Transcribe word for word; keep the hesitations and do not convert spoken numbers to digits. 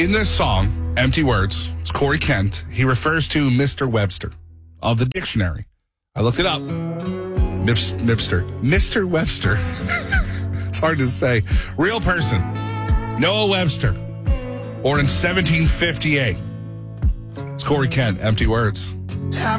In this song, Empty Words, it's Corey Kent. He refers to Mister Webster of the dictionary. I looked it up. Mips, Mipster. Mister Webster. It's hard to say. Real person. Noah Webster. Born in seventeen fifty-eight. It's Corey Kent, Empty Words. I'm